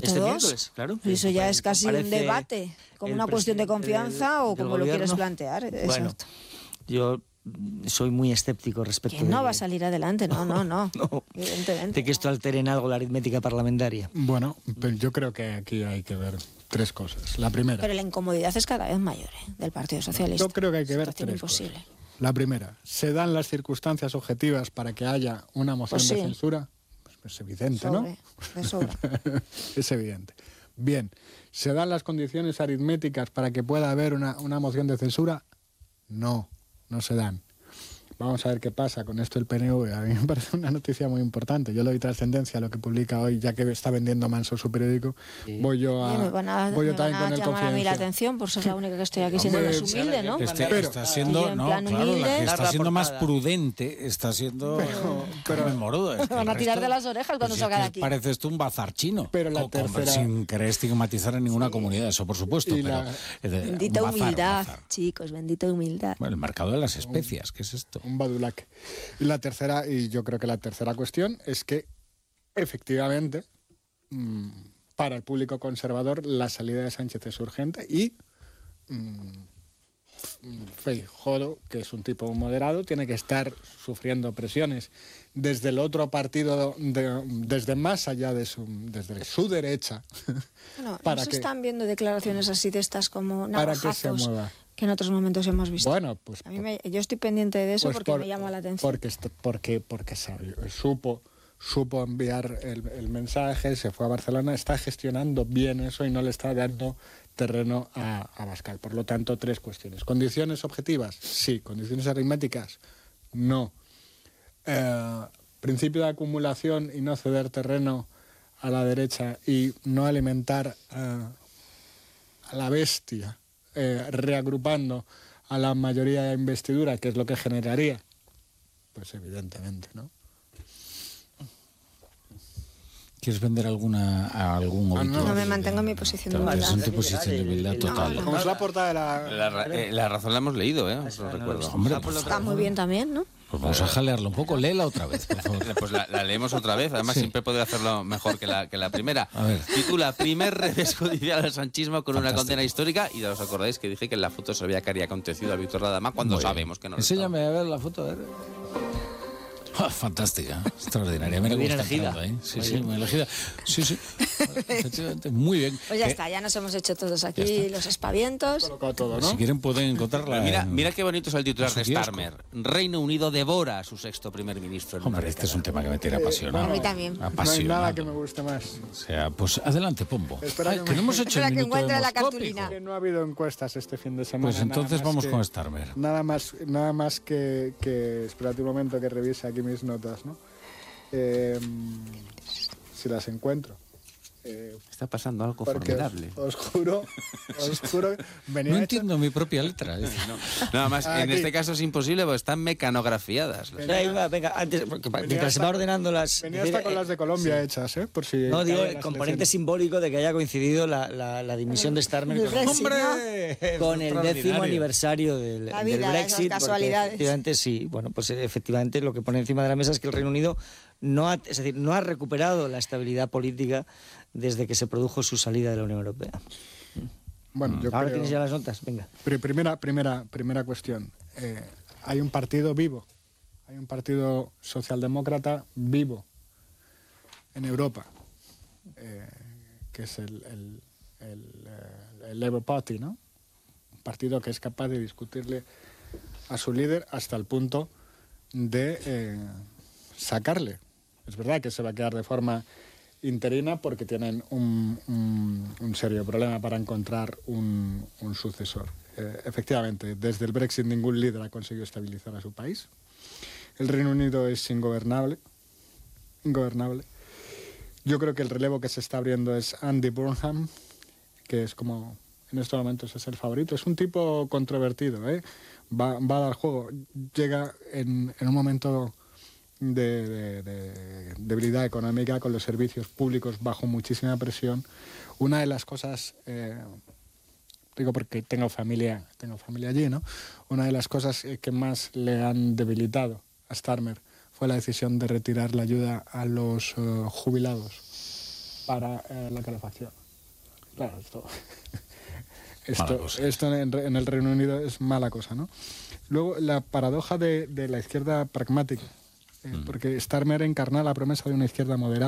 este todos. miércoles, claro. Y eso ya es casi un debate, como una cuestión de confianza o como lo quieres plantear. Bueno, Exacto. yo soy muy escéptico respecto Que no va a salir adelante, no. no, Evidentemente. de que esto altere en algo la aritmética parlamentaria. Bueno, pero yo creo que aquí hay que ver tres cosas. La primera. Pero la incomodidad es cada vez mayor, del Partido Socialista. Yo creo que hay que ver Situación tres imposible. cosas. La primera, ¿se dan las circunstancias objetivas para que haya una moción Pues de sí. censura? Pues es evidente, ¿no? De sobra. Es evidente. Bien, ¿se dan las condiciones aritméticas para que pueda haber una moción de censura? No se dan. Vamos a ver qué pasa con esto del PNV. A mí me parece una noticia muy importante. Yo le doy trascendencia a lo que publica hoy, ya que está vendiendo manso su periódico. Sí. Voy yo Oye, me van a llamar a mí la atención por ser la única que estoy aquí siendo Hombre, más humilde, ¿no? Está siendo, en no, plan claro, la que humilde. está siendo más prudente, está siendo Carmen Morodo. Es que Van a el tirar resto- de las orejas cuando pues salga de es que aquí. Pareces tú un bazar chino. Pero la tercera- Sin querer estigmatizar en ninguna comunidad, eso por supuesto. Y Pero, la- Bendita un bazar, humildad, un bazar. chicos, bendita humildad. Bueno, el mercado de las especias, ¿qué es esto? Un badulaque. Y la tercera, y yo creo que la tercera cuestión es que efectivamente para el público conservador la salida de Sánchez es urgente y Feijóo, que es un tipo moderado, tiene que estar sufriendo presiones desde el otro partido, desde más allá de desde su derecha, Bueno, para ¿no se que- están viendo declaraciones así de estas como para que se navajazos mueva. que en otros momentos hemos visto? Bueno, pues A mí yo estoy pendiente de eso pues porque me llama la atención. Porque supo enviar el mensaje, se fue a Barcelona, está gestionando bien eso y no le está dando terreno a Abascal. Por lo tanto, tres cuestiones. ¿Condiciones objetivas? Sí. ¿Condiciones aritméticas? No. Principio de acumulación y no ceder terreno a la derecha y no alimentar a la bestia, reagrupando a la mayoría de investidura, que es lo que generaría. Pues evidentemente, ¿no? ¿Quieres vender algún obituario? No, me mantengo en mi posición de Estás humildad. en tu posición de humildad total. Como es la portada de La razón la hemos leído, os lo recuerdo. Hombre, Está muy bien también, ¿no? pues vamos a jalearlo un poco. Léela otra vez, por favor. Pues la leemos otra vez, además siempre podría hacerlo mejor que la primera. A ver. Titula Primer revés judicial al sanchismo con una Fantástico. condena histórica. Y os acordáis que dije que en la foto se veía que había acontecido a Víctor Ladama cuando Muy bien. sabemos que no lo Enséñame a ver la foto, a ver. Ah, fantástica, extraordinaria. Mira Muy cómo bien está elegida. entrando, ¿eh? Sí, Muy sí, bien. muy elegida. Sí, efectivamente, muy bien. Pues ya está, ya nos hemos hecho todos aquí los espavientos. colocado todo, ¿no? Si quieren pueden encontrarla. Pero en- mira qué bonito es el titular en su de kiosco. Starmer. Reino Unido devora a su sexto primer ministro. En una Hombre, este es un década. tema que me tiene apasionado. A mí también. No hay Apasionado. nada que me guste más. O sea, pues adelante, Pombo. Espera Ay, que que me- no hemos hecho Espera el que minuto encuentre la demoscópico. cartulina. Que no ha habido encuestas este fin de semana. Pues entonces nada más vamos que- con Starmer. Nada más que espérate un momento que revise aquí mis notas, ¿no? Si las encuentro. Está pasando algo Porque formidable. os juro, venía No hecho- entiendo mi propia letra. Nada más, en Aquí. este caso es imposible porque están mecanografiadas. Venga, antes, porque mientras se va ordenando las... Venía hasta con las de Colombia hechas, ¿eh? Por si No, digo, caen el las componente elecciones. simbólico de que haya coincidido la dimisión de Starmer El con, Brexit, ¡Hombre! con el 10º aniversario del La vida, del esas Brexit. porque casualidades. efectivamente, sí, bueno, pues efectivamente lo que pone encima de la mesa es que el Reino Unido no ha recuperado la estabilidad política desde que se produjo su salida de la Unión Europea. Bueno, yo Ahora creo... tienes ya las notas, venga. Primera cuestión. Hay un partido vivo. Hay un partido socialdemócrata vivo en Europa, que es el Labour Party, ¿no? Un partido que es capaz de discutirle a su líder hasta el punto de sacarle. Es verdad que se va a quedar de forma interina porque tienen un serio problema para encontrar un sucesor. Efectivamente, desde el Brexit ningún líder ha conseguido estabilizar a su país. El Reino Unido es ingobernable. Yo creo que el relevo que se está abriendo es Andy Burnham, que es como en estos momentos es el favorito. Es un tipo controvertido, ¿eh? Va a dar juego. Llega en un momento de debilidad económica, con los servicios públicos bajo muchísima presión. Una de las cosas, digo porque tengo familia allí, ¿no? Una de las cosas que más le han debilitado a Starmer fue la decisión de retirar la ayuda a los jubilados para la calefacción. Claro, Mala cosa. esto en el Reino Unido es mala cosa, ¿no? Luego, la paradoja de la izquierda pragmática, porque Starmer encarna la promesa de una izquierda moderada.